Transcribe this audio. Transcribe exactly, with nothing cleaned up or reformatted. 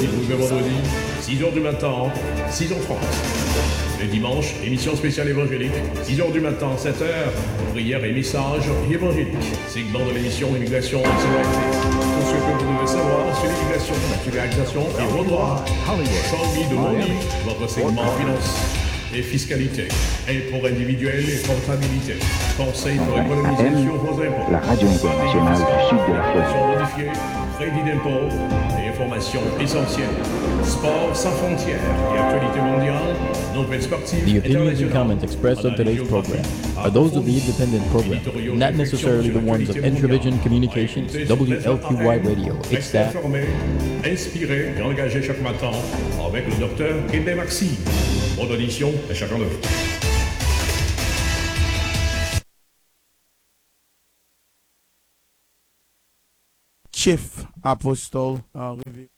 Retrouvez vendredi, six heures du matin, six heures trente. Les dimanches, émission spéciale évangélique, six heures du matin, sept heures, prière et message évangélique. Segment de l'émission Immigration et Citoyenneté. Tout ce que vous devez savoir sur l'immigration, naturalisation et vos droits. Show Me the Money, votre segment finance et fiscalité. Impôts individuels et comptabilité. Conseil pour économiser sur vos impôts. La radio internationale du sud de la Floride. Modifié, crédit d'impôt et informations essentielles. Sport sans frontières et actualité mondiale. Nouvelles sportives. The opinions and comments expressed on today's program are those of the independent program, not necessarily the ones of Intravision Communications, W L Q Y Radio, its staff. Informé, inspiré et engagé chaque matin avec le docteur Edmé Maxime. Bonne audition à chacun de vous. Chief Apostle uh, Review.